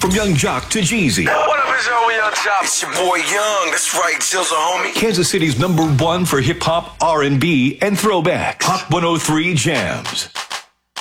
From Young Jock to Jeezy. What up, it's your Young Jock? It's your boy Young. That's right, Zilza, homie. Kansas City's #1 for hip hop, R&B, and throwbacks. Hot 103 Jams.